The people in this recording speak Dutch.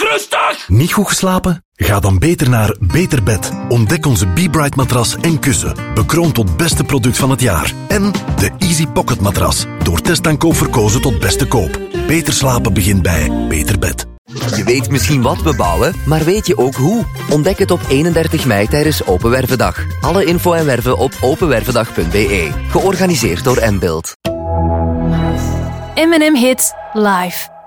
rustig! Niet goed geslapen? Ga dan beter naar Beter Bed. Ontdek onze Be-Bright matras en kussen. Bekroond tot beste product van het jaar. En de Easy Pocket matras. Door testaankoop verkozen tot beste koop. Beter slapen begint bij Beter Bed. Je weet misschien wat we bouwen, maar weet je ook hoe? Ontdek het op 31 mei tijdens Open Wervendag. Alle info en werven op openwervendag.be. Georganiseerd door Mbuild. M&M Hits live.